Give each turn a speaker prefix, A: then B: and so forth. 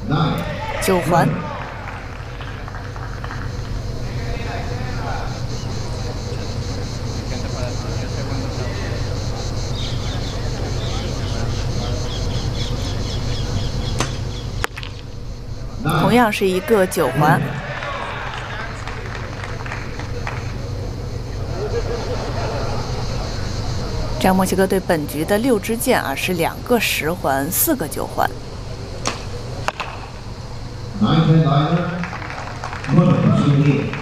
A: 9环。同样是一个9环。这样墨西哥队本局的6支箭是2个10环，4个9环。
B: 9-10